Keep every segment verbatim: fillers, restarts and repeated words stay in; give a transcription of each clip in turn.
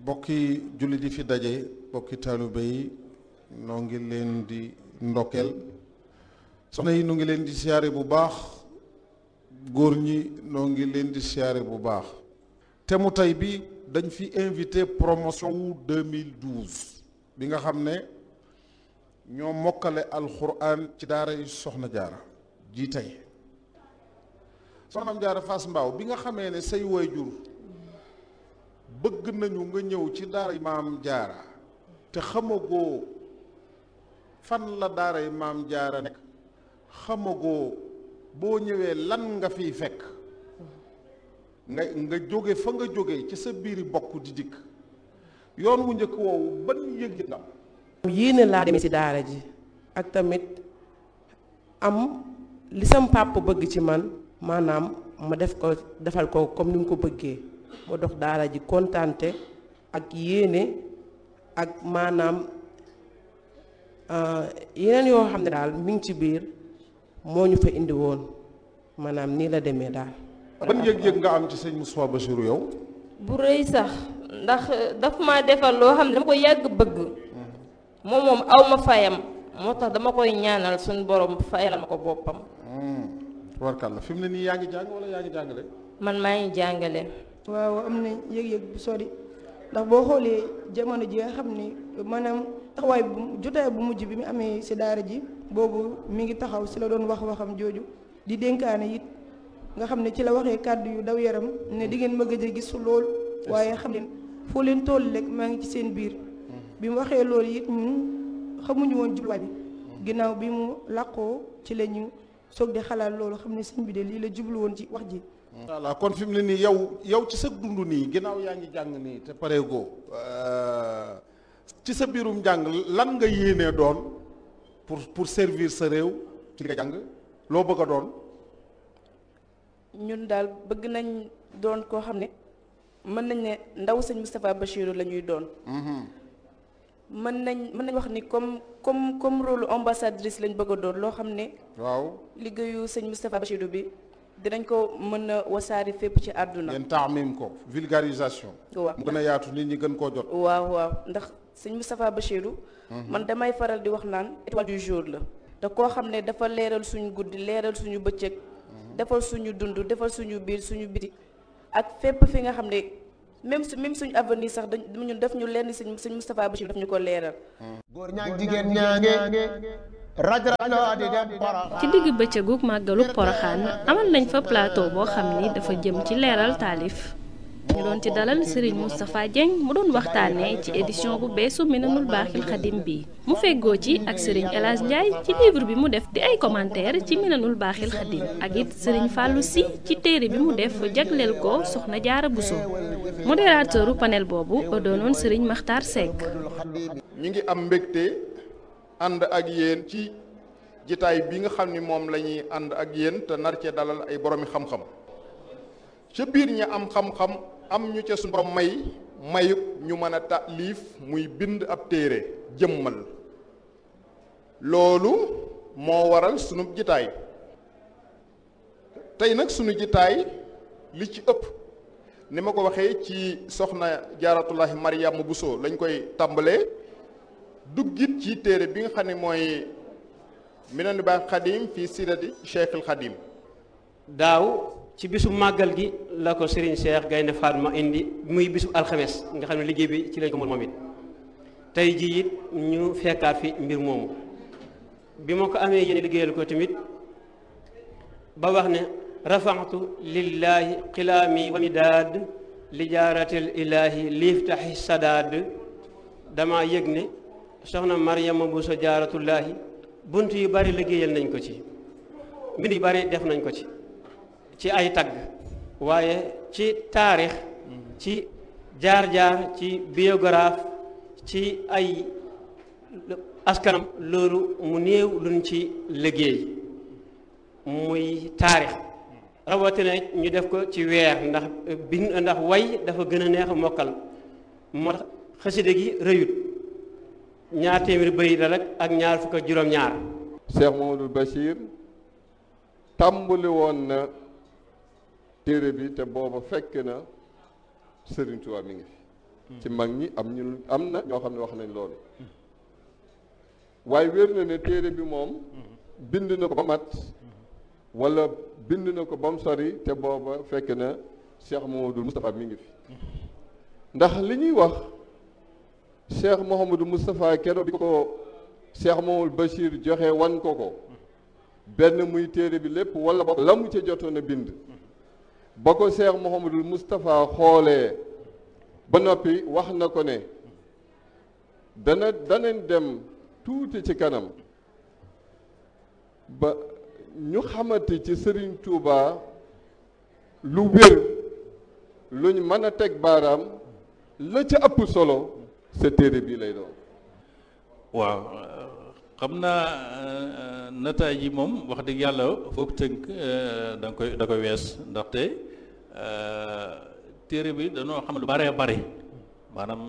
bokki julli di fi daje bokki taalibe yi noo ngi leen di ndokkeel soxna yi noo ngi leen di siyaare bu baax góor ñi noo ngi leen di siyaare bu baax te mu tey bi dañ fi invité promotion wu deux mille douze bi nga xam ne ñoo mokkale alxuraan ci daara yi soxna jaara ji tey soxna jaara Fass Mbao bi nga xamee ne say waajur bëgg nañu nga ñëw ci daara maam jaara te xamagoo fan la daara yi maam jaara nekk xamagoo boo ñëwee lan nga fiy fekk nga nga jóge fa nga jóge ci sa biiri bokk di dikk yoon wu njëkk woowu ban yëg ndam yéene laa demee ci daara ji ak tamit am li sam papa bëgg ci man maanaam ma def ko defal ko comme ni mu ko bëggee ma dox daara ji kontaante ak yéene ak maanaam yeneen yoo xam ne daal mi ngi ci biir moo ñu fa indi woon maanaam nii la demee daal. ban yëg-yëg nga am ci sëñ Moustapha Bassirou yow. bu rëy sax ndax daf ma defal loo xam ne dama ko yàgg bëgg moom moom aw ma fayam moo tax dama koy ñaanal suñu borom fayal ma ko boppam. tubarkàlla fi mu ne nii yaa ngi jàng wala yaa ngi jàngale. man maa ngi jàngale. waaw am na yëg-yëg bu sori ndax boo xoolee jamono ji nga xam ni maanaam taxawaay bu jotaay bu mujj bi mu amee si daara ji boobu mi ngi taxaw si la doon wax waxam jooju di dénkaane it nga xam ne ci la waxee kàddu yu daw yaram ne di ngeen ma gëj a gis lool waaye xam leen foo leen toll rek maa ngi ci seen biir bi mu waxee loolu it ñun xamuñu woon jubluwaay bi ginnaaw bi mu làqoo ci la ñu soog di xalaat loolu xam ne sëñ bi de lii la jublu woon ci wax ji. voilà kon fi mu ne nii yow yow ci sa dund nii ginnaaw yaa ngi jàng nii te pareegoo ci sa biirum jàng lan nga yéenee doon pour pour servir sa réew ci nga jàng loo bëgg a doon. ñun daal bëgg nañ doon koo xam ne mën nañ ne ndaw sëñ Moustapha Bassirou la ñuy doon. mën nañ mën nañ wax ni comme comme comme rôle ambassadrice lañ bëgg a doon loo xam ne. waaw liggéeyu sëñ Moustapha Bassirou bi. dinañ ko mën a wasaari fépp ci àdduna. ngeen taamim ko vulgarisation. waaw mu gën a yaatu nit ñi gën koo jot. waaw waaw ndax sëñ Moustapha Bassirou. man damay faral di wax naan étoile du jour la. te koo xam ne dafa leeral suñu guddi leeral suñu bëccëg. defal suñu dund defal suñu biir suñu biti. ak fépp fi nga xam ne même su même suñu avenir sax dañ ñun def ñu lenn sëñ sëñ Moustapha Bassirou daf ñu ko leeral. góor ñaag jigéen ñaange. ci digg bëccëgu màggalu Poroxaan amal nañ fa plateau boo xam ni dafa jëm ci leeral taalif ñu doon ci dalal Serigne Moustapha Dieng mu doon waxtaanee ci édition bu beesu Minanul Baaxil Xadim bi mu feggoo ci ak Serigne El Hadj Ndiaye ci livre bi mu def di ay commentaire ci Minanul Baaxil Xadim ak it Serigne Fallou Sy ci téere bi mu def jagleel ko Soxna Jaara Bousso modérateuru panel boobu doonoon Serigne Makhtar Seck. ñu ngi am mbégte. ànd ak yéen ci jitaay bi nga xam ni moom la ñuy ànd ak yéen te nar cee dalal ay boroomi xam-xam ca biir ña am xam-xam am ñu ca suñu borom may mayub ñu mën a taalif muy bind ab téere jëmmal loolu moo waral sunu jitaay tey nag sunu jitaay li ci ëpp ni ma ko waxee ci soxna jaaratullahi Mariama Bousso lañ koy tàmbalee duggit ci téere bi nga xam ne mooy Minanul Baaxil Xadim fii sirati Cheikhul Xadim. daaw ci bisu màggal gi la ko Serigne Cheikh Gaynde Fatma indi muy bisu alxames nga xam ne liggéey bi ci lañ ko moom it tey jii it ñu fekkaat fi mbir moomu bi ma ko amee yéen liggéeyal ko tamit ba wax ne rafaxtu lillahi xilaami wa midaad li jaaratil ilaahi liiftaxi sadaad dama yëg ne soxna Mariama Bousso jaaratullaahi bunt yu bari liggéeyal nañ ko ci mbind yu bari def nañ ko ci ci ay tagg waaye ci taarix ci jaar-jaar ci biographe ci ay askanam loolu mu néew luñ ci liggéey muy taarix rawatina ñu def ko ci weer ndax bind ndax way dafa gën a neex a mokkal moo tax xaside gi rëyut ñaar téeméeri bëri la rek ak ñaar fukk ak juróom-ñaar. Cheikh Mamadou Bachir tàmbali woon na téere bi te booba fekk na Serigne Touba mi ngi fi ci mag ñi am ñu am na ñoo xam ne wax nañ loolu waaye wér na ne téere bi moom bind na ko ba mat wala bind na ko ba mu sori te booba fekk na Cheikh Mouhamadou Moustapha mi ngi fi ndax li ñuy wax Cheikh Mouhamadou Moustapha keroog bi ko Cheikh Mouhamadou Bachir joxe wan ko ko benn muy téere bi lépp wala ba la mu ca jotoon a bind ba ko Cheikh Mouhamadou Moustapha xoolee ba noppi wax na ko ne dana danañ dem tuuti ci kanam ba ñu xamante ci Serigne Touba lu wér luñ mën a teg baaraam la ca ëpp solo sa téere bii lay doon. waaw xam naa nataay yi moom wax dëgg yàlla foog tënk da nga koy da koy wees ndaxte téere bi dañoo xam lu bare bare maanaam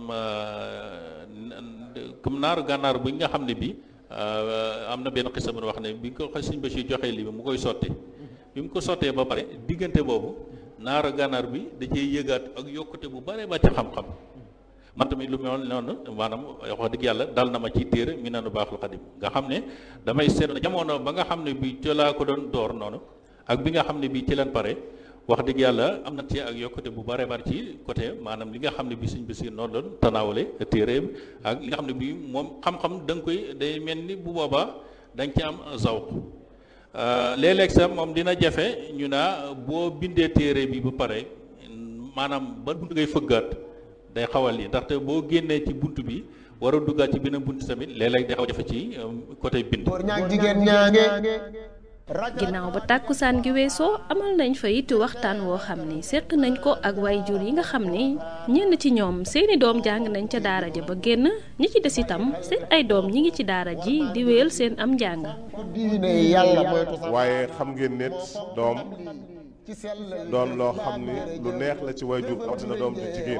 comme naaru gànnaar bi nga xam ne bi am na benn xisa bu wax ne bi ko Sëñ Bachir joxee lii bi mu koy sotti bi mu ko sottee ba pare diggante boobu naaru gànnaar bi da cee yëgaat ak yokkute bu bare ba ci xam-xam man tamit lu mel noonu maanaam wax dëgg yàlla dal na ma ci téere mi nanu baaxul xadim nga xam ne damay seetlu jamono ba nga xam ne bi ci laa ko doon door noonu ak bi nga xam ne bi ci leen pare wax dëgg yàlla am na ci ak yokkute bu bare bare ci côté maanaam li nga xam ne bi Sëñ Basiir noonu doon tanaawale téere ak li nga xam ne bi moom xam-xam da nga koy day mel ni bu boobaa da nga ci am zawq léeg-léeg sax moom dina jafe ñu naa boo bindee téere bi ba pare maanaam ban bunt ngay fëggaat day xawal yi ndaxte boo génnee ci bunt bi war a duggaat ci beneen bunt tamit léeg-léeg day xaw jafe ci côté bind. ginnaaw ba tàkkusaan gi weesoo amal nañ fa it waxtaan woo xam ni seq nañ ko ak waajur yi nga xam ni ñenn ci ñoom seeni doom jàng nañ ca daara ja ba génn ñi ci des itam seen ay doom ñi ngi ci daara ji di wéyal seen am njàng. waaye xam ngeen nit doom doon loo xam ni lu neex la ci waajur rawatina doom ju jigéen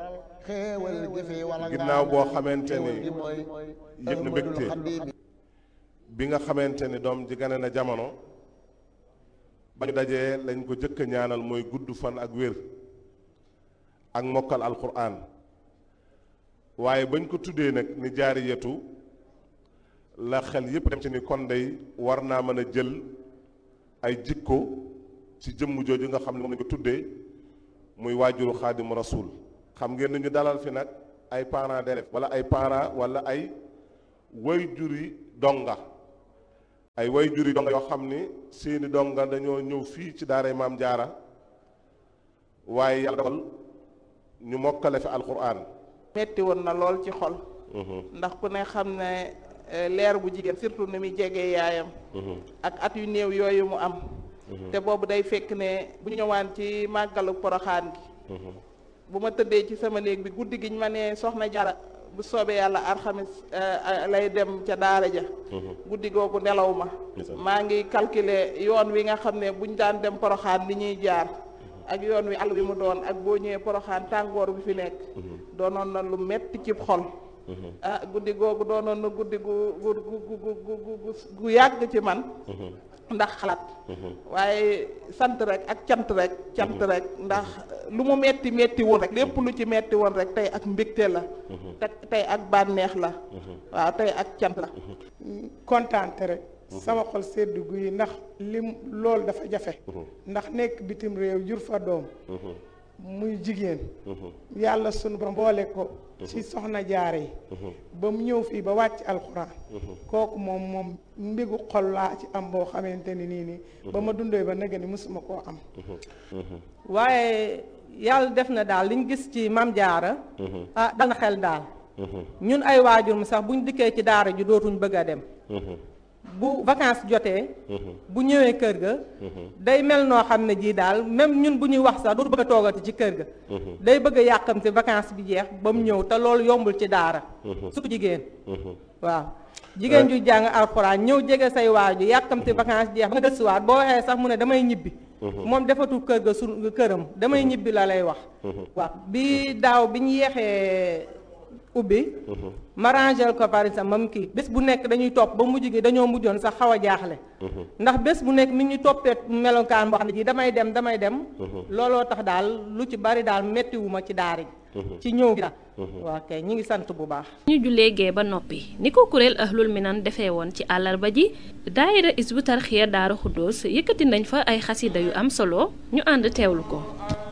ginnaaw boo xamante ni yëg na mbégte bi nga xamante ni doom ji gane na jamono ba ñu dajee lañ ko jëkk a ñaanal mooy gudd fan ak wér ak mokkal alquran waaye bañ ko tuddee nag ni jaariyatu la xel yépp dem ci ni kon day war naa mën a jël ay jikko ci jëmm jooju nga xam ne moom lañ ko tuddee muy waajuru xaadimu rasul xam ngeen ni ñu dalal fi nag ay parents d'élèves wala ay parents wala ay waajuri donga ay way juri donga yoo xam ni seeni donga dañoo ñëw fii ci daaray maam jaara waaye yàlla dogal ñu mokkale fi alquran metti woon na lool ci xol ndax ku ne xam ne leer bu jigéen surtout ni muy jegee yaayam ak at yu néew yooyu mu am te boobu day fekk ne bu ñu ñëwaan ci màggalu poroxaan gi bu ma tëddee ci sama néeg bi guddi gi ñu ma ne soxna jara bu soobee yàlla alxamis lay dem ca daara ja guddi googu nelaw ma maa ngi calculer yoon wi nga xam ne buñ daan dem poroxaan li ñuy jaar ak yoon wi àll bi mu doon ak boo ñëwee poroxaan tàngoor bi fi nekk doonoon na lu metti ci xol ah guddi googu doonoon na guddi gu gu gu gu gu yàgg ci man ndax xalaat waaye sant rek ak cant rek cant rek ndax lu mu metti metti woon rek lépp lu ci metti woon rek tey ak mbégte la te tey ak bànneex la waaw tey ak cant la kontaante rek sama xol sedd guy ndax lim loolu dafa jafe ndax nekk bitim réew jur fa doom muy jigéen yàlla sunu ba mboole ko ci soxna jaare yi ba mu ñëw fii ba wàcc alxuraan kooku moom moom mbigu xol laa ci am boo xamante ni nii nii ba ma dundee ba nega ni mësuma koo am waaye yàlla def na daal liñ gis ci mam jaara ah dal na xel daal ñun ay waajur mu sax buñ dikkee ci daara ji dootuñ bëgg a dem bu vacances jotee bu ñëwee kër ga day mel noo xam ne jii daal même ñun bu ñuy wax sax dootu bëgg a toogati ci kër ga day bëgg a yàqamte vacances bi jeex ba mu ñëw te loolu yombul ci daara surtout jigéen waaw jigéen ju jàng alxuraan ñëw jege say waaju yàqamte vacances jeex ba nga gëstuwaat boo waxee sax mu ne damay ñibbi moom defatul kër ga su këram damay ñibbi la lay wax waaw bi daaw bi ñu yeexee ubbi ma rangel ko par exemple mam kii bés bu nekk dañuy topp ba mujj gi dañoo mujjoon sax xaw a jaaxle ndax bés bu nekk mi ñu toppee melokaan boo xam ne ji damay dem damay dem looloo tax daal lu ci bari daal mettiwuma ci daara ji ci ñëw gi daal waa kay ñi ngi sant bu baax ñu jullee gee ba noppi ni ko kuréel Ahlul Minan defee woon ci àllarba ji daayira Hizbut Tarqiyyah Daaru Xuddoos yëkkati nañ fa ay xasida yu am solo ñu ànd teewlu ko